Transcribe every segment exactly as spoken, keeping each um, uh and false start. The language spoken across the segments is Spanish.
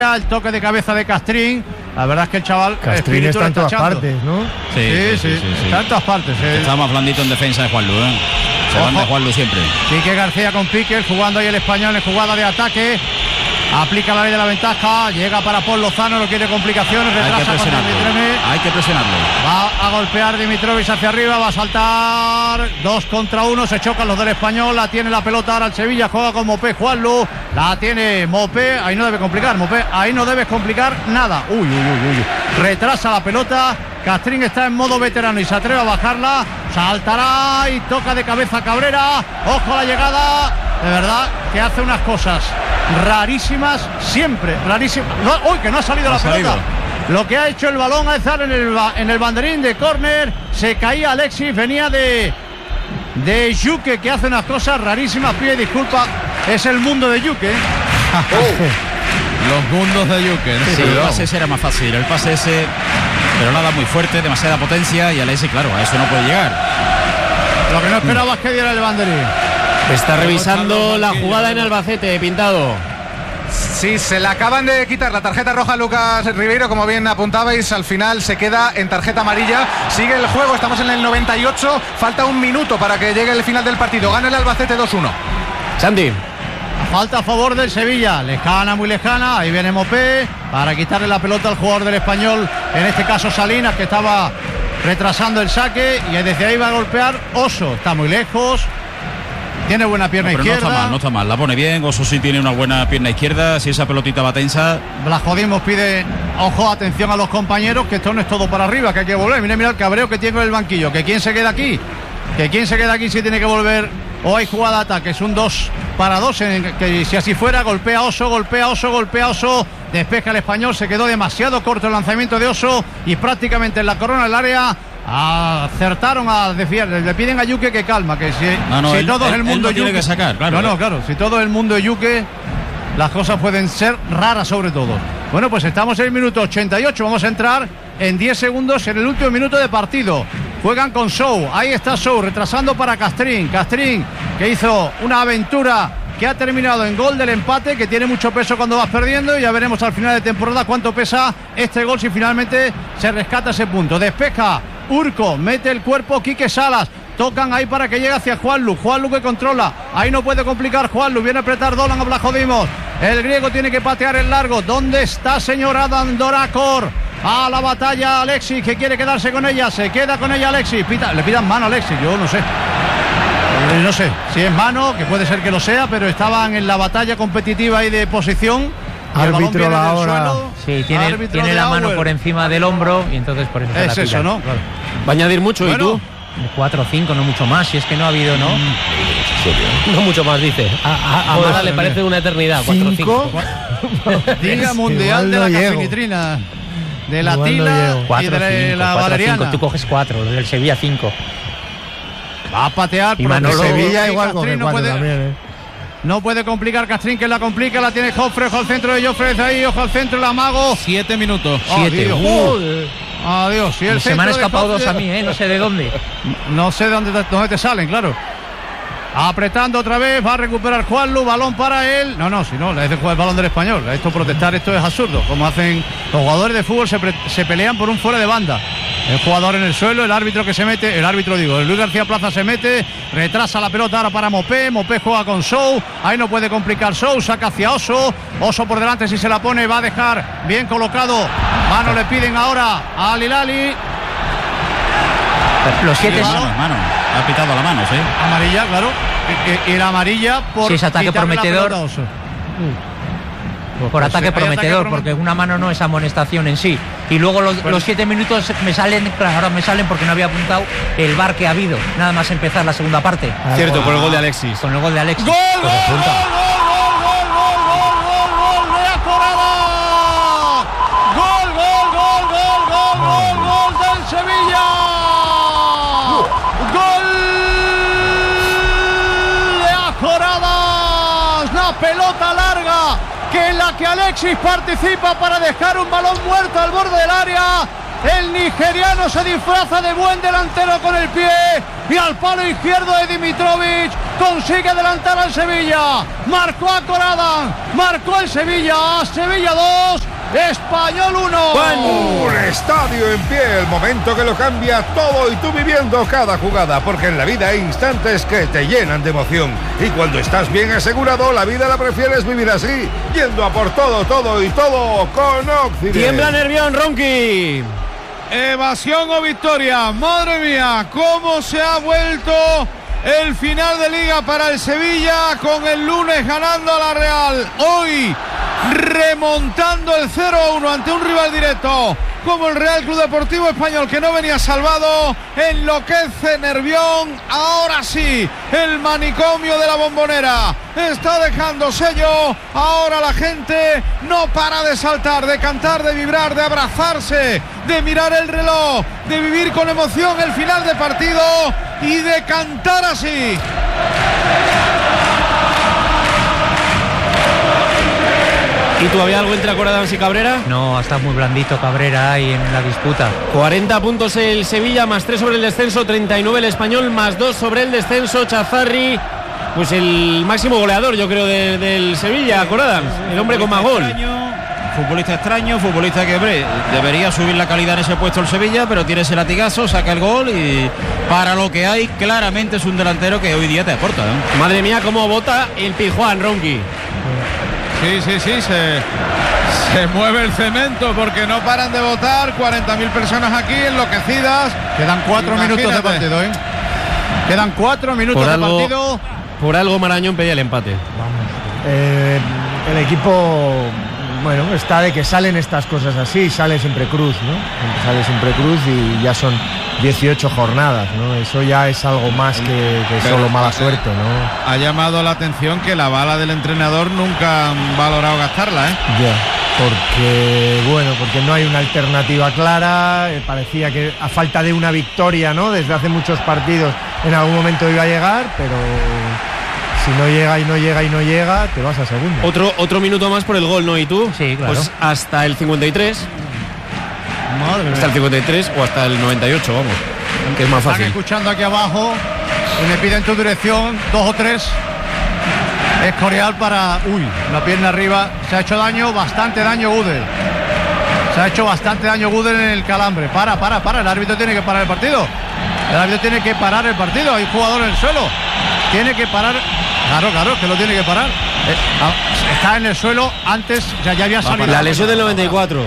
El toque de cabeza de Castrín. La verdad es que el chaval Castrín está en todas partes, ¿no? Sí, sí, sí, sí, sí, sí. Está en todas partes. Sí. Está más blandito en defensa de Juanlu, ¿eh? Se van de Juanlu siempre. Quique García con Piqué, jugando ahí el español en jugada de ataque. Aplica la ley de la ventaja, llega para Paul Lozano, no quiere complicaciones, retrasa. Hay que presionarlo. Hay que presionarlo. Va a golpear Dimitrovic hacia arriba, va a saltar. Dos contra uno, se chocan los del español. La tiene la pelota ahora el Sevilla, juega con Mopé, Juanlu. La tiene Mopé, ahí no debe complicar, Mopé, ahí no debes complicar nada. Uy, uy, uy, uy. Retrasa la pelota. Castrín está en modo veterano y se atreve a bajarla. Saltará y toca de cabeza Cabrera. Ojo a la llegada. De verdad que hace unas cosas rarísimas, siempre rarísimas. No, uy, que no ha salido no la ha pelota. Salido. Lo que ha hecho el balón a estar en el, en el banderín de córner. Se caía Alexis, venía de de Yuke, que hace unas cosas rarísimas. Pide disculpas. Es el mundo de Yuke. Oh. Los mundos de Yuke, ¿no? Sí, el pase ese era más fácil. El pase ese, pero nada muy fuerte, demasiada potencia. Y Alexis, claro, a eso no puede llegar. Lo que no esperaba es que diera el banderín. Está revisando la jugada en Albacete, Pintado. Sí, se le acaban de quitar la tarjeta roja a Lucas Ribeiro, como bien apuntabais. Al final se queda en tarjeta amarilla. Sigue el juego, estamos en el noventa y ocho. Falta un minuto para que llegue el final del partido. Gana el Albacete dos uno. Santi. Falta a favor del Sevilla, lejana, muy lejana. Ahí viene Mopé para quitarle la pelota al jugador del español, en este caso Salinas, que estaba retrasando el saque. Y desde ahí va a golpear Oso, está muy lejos. Tiene buena pierna no, pero izquierda. No está mal, no está mal, la pone bien. Oso sí tiene una buena pierna izquierda. Si esa pelotita va tensa. Blascodimos pide, ojo, atención a los compañeros, que esto no es todo para arriba, que hay que volver. Mira, mira el cabreo que tiene con el banquillo. Que quién se queda aquí. Que quién se queda aquí si tiene que volver. O hay jugada de ataque. Es un dos para dos. En que si así fuera, golpea Oso, golpea Oso, golpea Oso. Despeja el español. Se quedó demasiado corto el lanzamiento de Oso. Y prácticamente en la corona del área. Acertaron a desviar. Le piden a Yuke que calma, que si, no, no, si él, todo él, el mundo él no tiene que sacar, claro. No, no, claro, si todo el mundo es Yuke, las cosas pueden ser raras sobre todo. Bueno, pues estamos en el minuto ochenta y ocho, vamos a entrar en diez segundos en el último minuto de partido. Juegan con Sou, ahí está Sou, retrasando para Castrín. Castrín, que hizo una aventura que ha terminado en gol del empate, que tiene mucho peso cuando vas perdiendo, y ya veremos al final de temporada cuánto pesa este gol si finalmente se rescata ese punto. Despeja Urco, mete el cuerpo Quique Salas, tocan ahí para que llegue hacia Juanlu, Juanlu que controla, ahí no puede complicar Juanlu, viene a apretar Dolan a Blajodimos, el griego tiene que patear el largo. ¿Dónde está señor Adam Dorakor? A la batalla Alexis, que quiere quedarse con ella, se queda con ella Alexis, Pita, le pidan mano a Alexis, yo no sé. No sé si es mano, que puede ser que lo sea, pero estaban en la batalla competitiva y de posición. Árbitro la hora. Sí, tiene, tiene la mano por encima del hombro y entonces por eso se es la eso, ¿no? Claro. Va a añadir mucho, bueno, ¿y tú? cuatro o cinco, no mucho más, si es que no ha habido, ¿no? Mm. No mucho más, dice. A, a, a Mara oh, le parece una eternidad. cuatro o cinco. Día mundial de la no cafinitrina, de la igual tila no y de la, cinco, la cuatro, valeriana. Cinco. Tú coges cuatro, del Sevilla cinco. Va a patear, y Manolo, Sevilla igual Castrín no puede, también, ¿eh? no puede complicar Castrín, que la complica, la tiene Joffre, ojo al centro de Joffre, ahí, ojo al centro, el amago. Siete minutos. Oh, Siete. Uh. Adiós. Si el se me han escapado dos a mí, ¿eh? No sé de dónde. No sé de dónde, dónde te salen, claro. Apretando otra vez, va a recuperar Juanlu, balón para él. No, no, si no, es de jugar el balón del español. Esto protestar, esto es absurdo. Como hacen los jugadores de fútbol, se, pre, se pelean por un fuera de banda. El jugador en el suelo, el árbitro que se mete, el árbitro digo, el Luis García Plaza se mete, retrasa la pelota ahora para Mopé, Mopé juega con Sou, ahí no puede complicar Sou, saca hacia Oso, Oso por delante si se la pone, va a dejar bien colocado, mano le piden ahora a Alilali. Los siete sí, mano, mano, ha pitado la mano, sí. Amarilla, claro, y, y la amarilla por si es ataque prometedor. Uh. Por pues ataque prometedor, porque una mano no es amonestación en sí. Y luego los, los siete minutos me salen, claro, ahora me salen porque no había apuntado el V A R que ha habido, nada más empezar la segunda parte. Ah, cierto, por, por el gol de Alexis. Con el gol de Alexis. ¡Gol, gol, gol, gol, gol, gol, gol, gol de Acorada! ¡Gol, gol, gol, gol, gol, gol, gol del Sevilla! ¡Gol de Acorada! ¡La pelota larga! Que en la que Alexis participa para dejar un balón muerto al borde del área, El nigeriano se disfraza de buen delantero con el pie y al palo izquierdo de Dimitrovic consigue adelantar al Sevilla. Marcó a Corada, marcó el Sevilla, Sevilla dos, Español uno. Un estadio en pie, el momento que lo cambia todo y tú viviendo cada jugada, porque en la vida hay instantes que te llenan de emoción y cuando estás bien asegurado la vida la prefieres vivir así, yendo a por todo, todo y todo con Occident. Tiembla Nervión, Ronqui. Evasión o victoria, madre mía, cómo se ha vuelto el final de liga para el Sevilla, con el lunes ganando a la Real, hoy remontando el cero a uno ante un rival directo como el Real Club Deportivo Español, que no venía salvado. Enloquece Nervión, ahora sí, el manicomio de la Bombonera está dejando sello. Ahora la gente no para de saltar, de cantar, de vibrar, de abrazarse, de mirar el reloj, de vivir con emoción el final de partido y de cantar así. ¿Y todavía algo entre Coradams y Cabrera? No, está muy blandito Cabrera ahí en la disputa. cuarenta puntos el Sevilla, más tres sobre el descenso, treinta y nueve el Español, más dos sobre el descenso. Chazarri, pues el máximo goleador, yo creo, de, del Sevilla, Coradams, el hombre con más gol. Futbolista extraño, futbolista que hombre, debería subir la calidad en ese puesto el Sevilla, pero tiene ese latigazo, saca el gol y para lo que hay, claramente es un delantero que hoy día te aporta, ¿eh? Madre mía, cómo bota el Pijuán, Ronqui. Sí, sí, sí, se, se mueve el cemento porque no paran de votar. cuarenta mil personas aquí enloquecidas. Quedan cuatro Imagínate. minutos de partido, ¿eh? Quedan cuatro minutos por algo, de partido. Por algo Marañón pedía el empate. Vamos. Eh, el equipo, bueno, está de que salen estas cosas así, sale siempre Cruz, ¿no? Sale siempre Cruz y ya son dieciocho jornadas, ¿no? Eso ya es algo más que, que solo mala suerte, ¿no? Ha llamado la atención que la bala del entrenador nunca han valorado gastarla, ¿eh? Ya, porque, bueno, porque no hay una alternativa clara. Eh, parecía que a falta de una victoria, ¿no? Desde hace muchos partidos en algún momento iba a llegar, pero si no llega y no llega y no llega, te vas a segundo. Otro, otro minuto más por el gol, ¿no? ¿Y tú? Sí, claro. Pues hasta el cincuenta y tres. Madre hasta el cincuenta y tres o hasta el noventa y ocho, vamos, que es más fácil. Están escuchando aquí abajo y me piden tu dirección, dos o tres. Escorial para... Uy, la pierna arriba. Se ha hecho daño, bastante daño Gudel. Se ha hecho bastante daño Gudel en el calambre. Para, para, para. El árbitro tiene que parar el partido. El árbitro tiene que parar el partido. Hay un jugador en el suelo. Tiene que parar. Claro, claro, que lo tiene que parar. Eh, está en el suelo. Antes ya, ya había salido. La lesión del noventa y cuatro.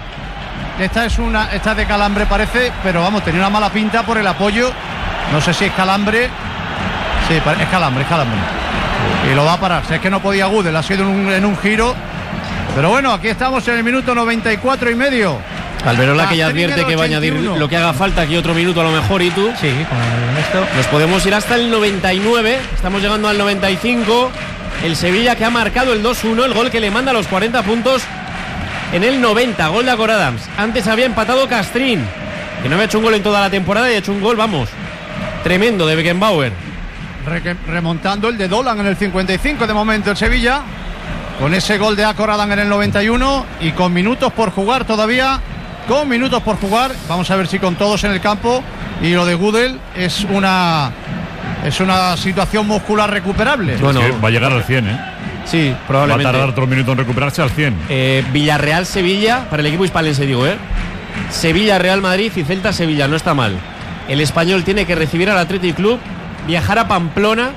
Esta es una, esta de calambre parece, pero vamos, tenía una mala pinta por el apoyo. No sé si es calambre. Sí, es calambre, es calambre. Y lo va a parar. Si es que no podía Gudel, ha sido en un, en un giro. Pero bueno, aquí estamos en el minuto noventa y cuatro y medio. Alberola, que ya advierte que va a añadir lo que haga falta, aquí otro minuto a lo mejor. ¿Y tú? Sí, con esto. Nos podemos ir hasta el noventa y nueve. Estamos llegando al noventa y cinco. El Sevilla, que ha marcado el dos uno, el gol que le manda los cuarenta puntos. En el noventa, gol de Coradams. Antes había empatado Castrín, que no había hecho un gol en toda la temporada y ha hecho un gol, vamos, tremendo de Beckenbauer. Re- remontando el de Dolan en el cincuenta y cinco de momento el Sevilla, con ese gol de Coradams en el noventa y uno y con minutos por jugar todavía, con minutos por jugar. Vamos a ver si con todos en el campo. Y lo de Gudel es una, es una situación muscular recuperable. Bueno, es que va a llegar al cien, ¿eh? Sí, probablemente. Va a tardar otro minuto en recuperarse al cien. Eh, Villarreal-Sevilla, para el equipo hispalense digo, ¿eh? Sevilla-Real Madrid y Celta-Sevilla, no está mal. El Español tiene que recibir al Athletic Club, viajar a Pamplona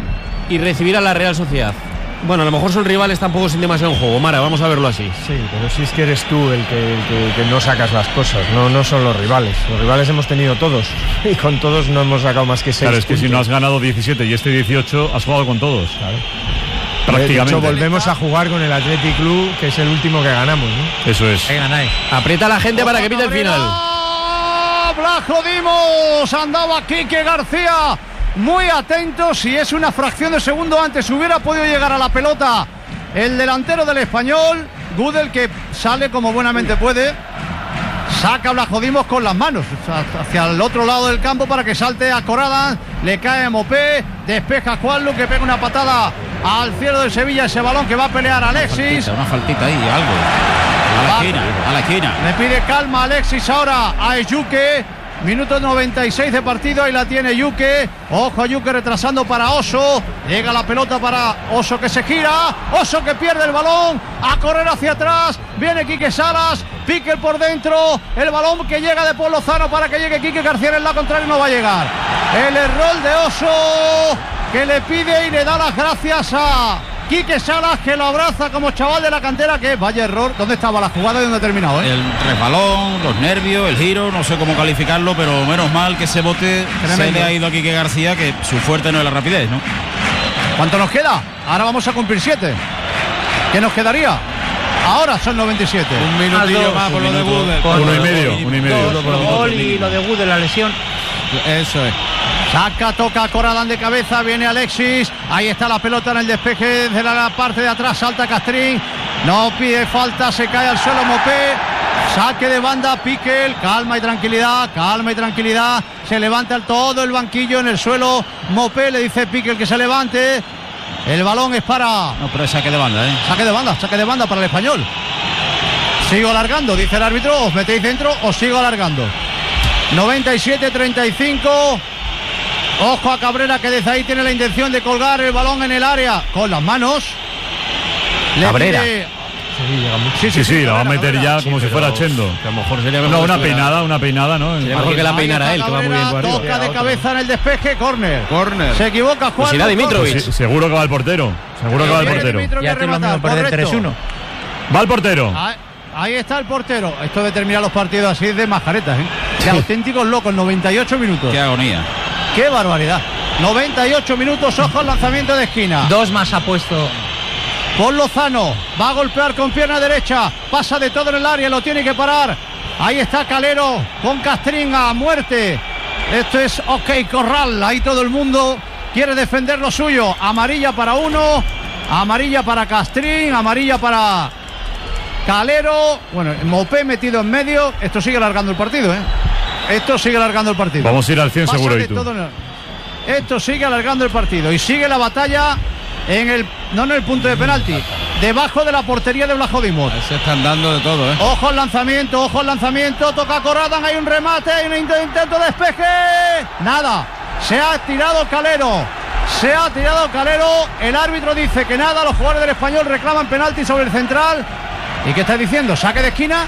y recibir a la Real Sociedad. Bueno, a lo mejor son rivales tampoco sin demasiado en juego, Mara, vamos a verlo así. Sí, pero si es que eres tú el que, que, que no sacas las cosas, no, no son los rivales. Los rivales hemos tenido todos y con todos no hemos sacado más que seis. Claro, es que puntos. si no has ganado diecisiete y este dieciocho, has jugado con todos. Claro. Prácticamente. De hecho, volvemos a jugar con el Athletic Club, que es el último que ganamos, ¿no? Eso es. Aprieta a la gente para que pite el final. Blajo Dimos, andaba Quique García muy atento. Si es una fracción de segundo antes hubiera podido llegar a la pelota el delantero del Español. Gudel, que sale como buenamente puede, saca a Blajodimos con las manos hacia el otro lado del campo para que salte a Corada. Le cae a Mopé, despeja a Juanlu, que pega una patada al cielo del Sevilla. Ese balón que va a pelear Alexis. Una faltita, una faltita ahí, algo. Va esquina, a la esquina. Le pide calma Alexis ahora a Yuke. Minuto noventa y seis de partido, ahí la tiene Yuke. Ojo a Yuke retrasando para Oso. Llega la pelota para Oso que se gira. Oso que pierde el balón. A correr hacia atrás. Viene Quique Salas. Pique por dentro. El balón que llega de Paul Lozano para que llegue Quique García en el lado contrario. No va a llegar. El error de Oso que le pide y le da las gracias a Quique Salas, que lo abraza como chaval de la cantera. Que vaya error. ¿Dónde estaba la jugada y dónde ha terminado? ¿eh? El resbalón, los nervios, el giro, no sé cómo calificarlo, pero menos mal que ese bote Tremendo. Se le ha ido a Quique García, que su fuerte no es la rapidez, ¿no? ¿Cuánto nos queda? Ahora vamos a cumplir siete. ¿Qué nos quedaría? Ahora son noventa y siete. Un minutillo más por lo de Gudel. Uno y medio, uno y medio. Por el gol y lo de Gudel, la lesión. Eso es. Saca, toca Corradán de cabeza, viene Alexis. Ahí está la pelota en el despeje de la parte de atrás. Salta Castrín. No pide falta, se cae al suelo Mopé. Saque de banda, Piquel. Calma y tranquilidad, calma y tranquilidad. Se levanta el, todo el banquillo en el suelo. Mopé le dice Piquel que se levante. El balón es para. No, pero es saque de banda, ¿eh? Saque de banda, saque de banda para el Español. Sigo alargando, dice el árbitro. Os metéis dentro o sigo alargando. noventa y siete treinta y cinco. Ojo a Cabrera, que desde ahí tiene la intención de colgar el balón en el área con las manos. Le Cabrera. pide... Sí, sí, sí, la va a meter Cabrera. ya como Sí, si fuera Chendo. Que a lo mejor sería mejor No, que una estuviera- peinada, una peinada, ¿no? Sería mejor que la peinara él, que va muy bien por arriba. Toca de cabeza en el despeje, córner. Córner. Se equivoca Juan. Pues irá Dimitrovic. Sí, seguro que va el portero. Seguro que va el Viene portero. Dimitrovic Ya a tiene lo rematar, mismo perder correcto. tres uno. Va el portero. Ahí, ahí está el portero. Esto de terminar los partidos así es de majaretas, ¿eh? De auténticos locos, noventa y ocho minutos. Qué agonía. Qué barbaridad. noventa y ocho minutos, ojo al lanzamiento de esquina. Dos más ha puesto. Paul Lozano va a golpear con pierna derecha. Pasa de todo en el área, lo tiene que parar. Ahí está Calero con Castrín a muerte. Esto es OK Corral. Ahí todo el mundo quiere defender lo suyo. Amarilla para uno, amarilla para Castrín, amarilla para Calero. Bueno, Mopé metido en medio. Esto sigue alargando el partido, ¿eh? Esto sigue alargando el partido. Vamos a ir al cien Pasa seguro de y tú. todo en el- Esto sigue alargando el partido y sigue la batalla en el, no en el punto de penalti, debajo de la portería de Blajodimos. Se están dando de todo, ¿eh? Ojo al lanzamiento, ojo al lanzamiento, toca Corradan, hay un remate, hay un intento de despeje. Nada, se ha tirado Calero, se ha tirado Calero. El árbitro dice que nada, los jugadores del Español reclaman penalti sobre el central. ¿Y qué está diciendo? ¿Saque de esquina?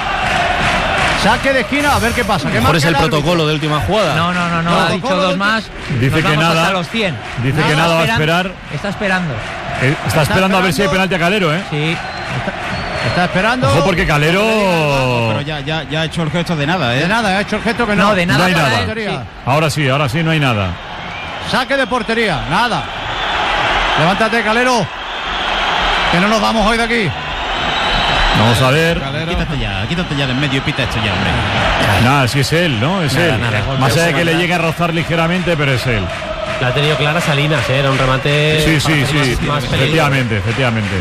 Saque de esquina, a ver qué pasa. ¿Qué Mejor marca es el árbitro? protocolo de última jugada. No, no, no, no, No, ha dicho ¿cómo? dos más. Dice Nos que vamos nada. hasta los cien. Dice que nada va a esperar. Está esperando. Eh, Está esperando a ver si hay penalti a Calero, ¿eh? Sí. Está esperando. Ojo porque Calero. Pero ya, ya, ya ha hecho el gesto de nada, ¿eh? De nada, ha hecho el gesto que no. No, de nada. No hay para nada. él, Portería. sí. Ahora sí, ahora sí, no hay nada. Saque de portería, nada. Levántate, Calero. Que no nos vamos hoy de aquí. Vamos a ver. Calero. Quítate ya, quítate ya de en medio y pita esto ya, hombre. Nada, si es él, ¿no? Es Nada, él. nada. Más allá de que le llegue a rozar ligeramente, pero es él. La ha tenido clara Salinas, ¿eh? Era un remate. Sí, sí, para sí. más- más peligroso. Efectivamente, efectivamente.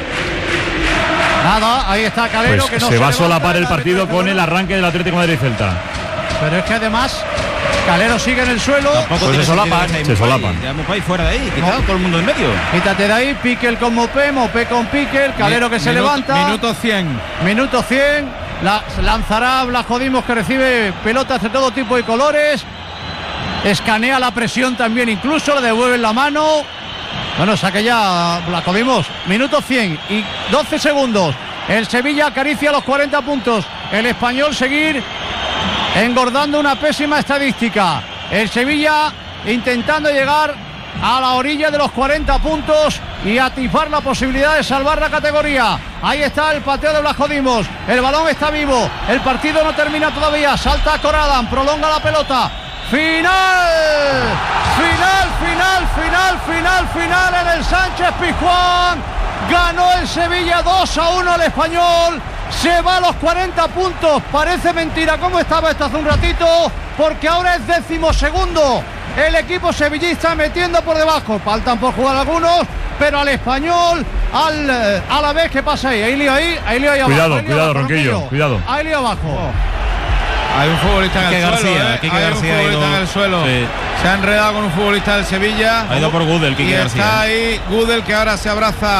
Nada, ahí está Calero. Pues que no se va a levanta solapar el árbitro partido de con el Calero. arranque del Atlético de Madrid Celta. Pero es que además, Calero sigue en el suelo. Tampoco Pues tiene se solapan, sentido que se Mopay. solapan. Ya Mopay fuera de ahí, quitado No. todo el mundo en medio. Quítate de ahí, Piquel con Mopé, Mopé con Piquel, Calero que se Minuto- levanta. Minuto cien. Minuto cien. La, lanzará Blajodimos, que recibe pelotas de todo tipo y colores. Escanea la presión también, incluso le devuelven la mano. Bueno, saque ya Blajodimos. Minuto cien y doce segundos. El Sevilla acaricia los cuarenta puntos. El Español seguir engordando una pésima estadística. El Sevilla intentando llegar a la orilla de los cuarenta puntos y atisbar la posibilidad de salvar la categoría. Ahí está el pateo de Blajodimos. El balón está vivo. El partido no termina todavía. Salta Corradan, prolonga la pelota. Final, final, final, final, final, final en el Sánchez Pizjuán. Ganó el Sevilla dos a uno al Español. Se va a los cuarenta puntos. Parece mentira cómo estaba esto hace un ratito, porque ahora es decimosegundo. El equipo sevillista metiendo por debajo. Faltan por jugar algunos, pero al Español, al, eh, a la vez que pasa ahí. Hay lío ahí, hay lío ahí abajo. Cuidado, hay lío cuidado, abajo, Ronquillo, cuidado. Hay lío abajo. Hay un futbolista en Quique el García, suelo, ¿eh? Quique Hay un García ha futbolista ido- en el suelo. Sí. Se ha enredado con un futbolista del Sevilla. Ha ido por Gudel, Quique y García. está ahí Gudel, que ahora se abraza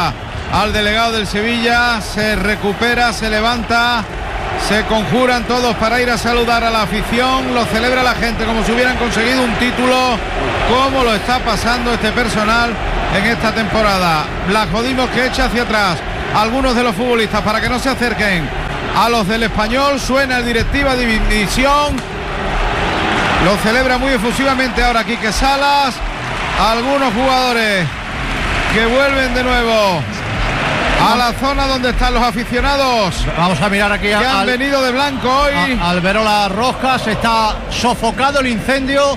al delegado del Sevilla, se recupera, se levanta, se conjuran todos para ir a saludar a la afición, lo celebra la gente como si hubieran conseguido un título, como lo está pasando este personal en esta temporada. La jodimos que echa hacia atrás algunos de los futbolistas para que no se acerquen a los del Español. Suena el Directiva de División, lo celebra muy efusivamente ahora Quique Salas. Algunos jugadores que vuelven de nuevo a la zona donde están los aficionados. Vamos a mirar aquí que al, han venido de blanco hoy. A, Alberola Rojas, está sofocado el incendio